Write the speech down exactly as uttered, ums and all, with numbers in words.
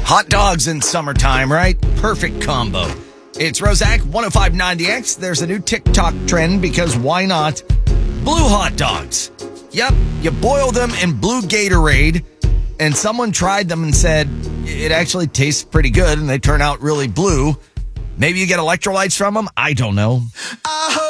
Hot dogs in summertime, right? Perfect combo. It's Roszak, one oh five point nine The X. There's a new TikTok trend because why not? Blue hot dogs. Yep, you boil them in blue Gatorade, and someone tried them and said it actually tastes pretty good, and they turn out really blue. Maybe you get electrolytes from them? I don't know.